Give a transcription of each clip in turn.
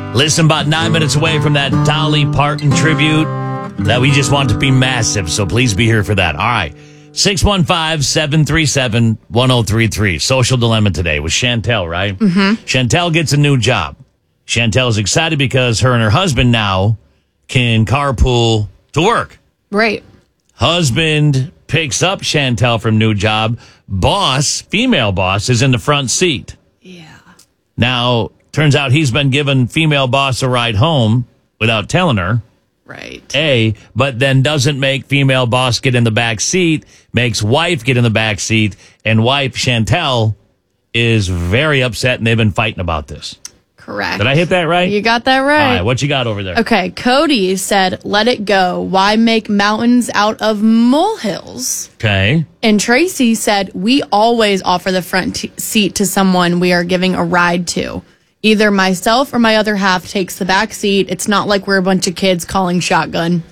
Listen, about 9 minutes away from that Dolly Parton tribute that we just want to be massive, so please be here for that. All right. 615-737-1033. Social Dilemma today with Chantel, right? Mm-hmm. Chantel gets a new job. Chantel's excited because her and her husband now can carpool to work. Right. Husband picks up Chantel from new job. Boss, female boss, is in the front seat. Yeah. Now, turns out he's been giving female boss a ride home without telling her. Right. But then doesn't make female boss get in the back seat, makes wife get in the back seat, and wife, Chantel, is very upset, and they've been fighting about this. Correct. Did I hit that right? You got that right. All right, what you got over there? Okay, Cody said, let it go. Why make mountains out of molehills? Okay. And Tracy said, we always offer the front seat to someone we are giving a ride to. Either myself or my other half takes the back seat. It's not like we're a bunch of kids calling shotgun.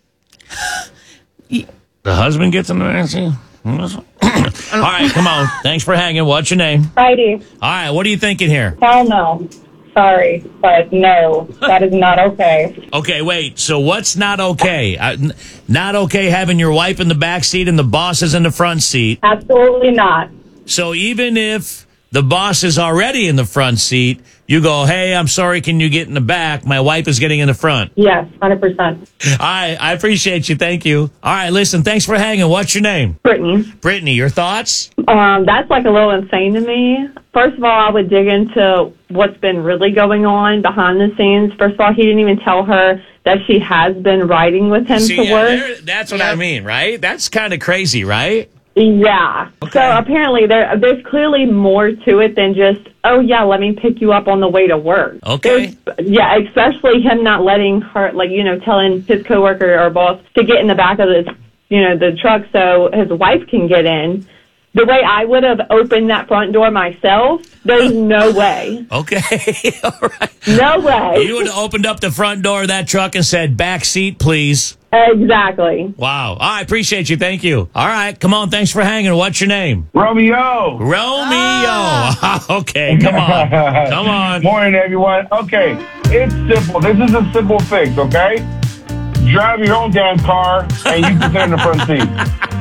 The husband gets in the back seat? All right, come on. Thanks for hanging. What's your name? Heidi. All right, what are you thinking here? Hell no. Sorry, but no, that is not okay. Okay, wait. So what's not okay? Not okay having your wife in the back seat and the boss is in the front seat. Absolutely not. So even if the boss is already in the front seat, you go, hey, I'm sorry, can you get in the back? My wife is getting in the front. Yes, 100%. All right, I appreciate you. Thank you. All right, listen, thanks for hanging. What's your name? Brittany. Brittany, your thoughts? That's like a little insane to me. First of all, I would dig into what's been really going on behind the scenes. First of all, he didn't even tell her that she has been riding with him to work. That's what I mean, right? That's kind of crazy, right? Yeah. Okay. So apparently there's clearly more to it than just, oh, yeah, let me pick you up on the way to work. Okay. Yeah, especially him not letting her, telling his coworker or boss to get in the back of the truck so his wife can get in. The way I would have opened that front door myself, there's no way. Okay. All right. No way. You would have opened up the front door of that truck and said, back seat, please. Exactly. Wow. I appreciate you. Thank you. All right. Come on. Thanks for hanging. What's your name? Romeo. Okay. Come on. Come on. Morning, everyone. Okay. It's simple. This is a simple fix, okay? Drive your own damn car and you can sit in the front seat.